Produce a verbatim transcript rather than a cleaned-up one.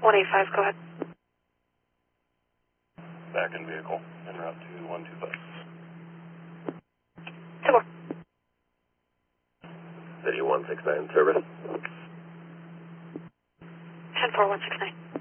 one eight five, go ahead. Back in vehicle, en route to one two five. Two more. City one six nine service. ten four one six nine.